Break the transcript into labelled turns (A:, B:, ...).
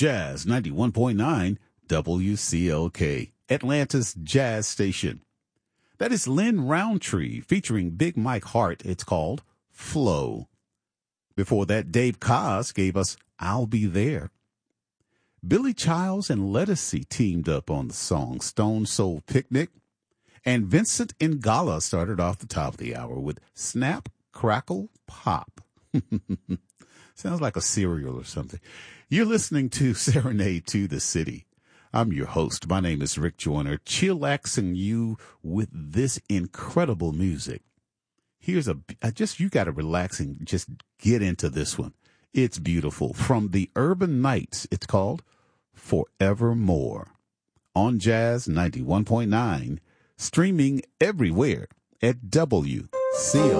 A: Jazz 91.9 WCLK, Atlanta's jazz station. That is Lynn Roundtree featuring Big Mike Hart. It's called Flow. Before that, Dave Koz gave us I'll Be There. Billy Childs and Lettucey teamed up on the song Stone Soul Picnic. And Vincent Ingala started off the top of the hour with Snap, Crackle, Pop. Sounds like a cereal or something. You're listening to Serenade to the City. I'm your host. My name is Rick Joyner, chillaxing you with this incredible music. Here's you got to relax and just get into this one. It's beautiful. From the Urban Knights, it's called Forevermore. On Jazz 91.9, streaming everywhere at WCLK.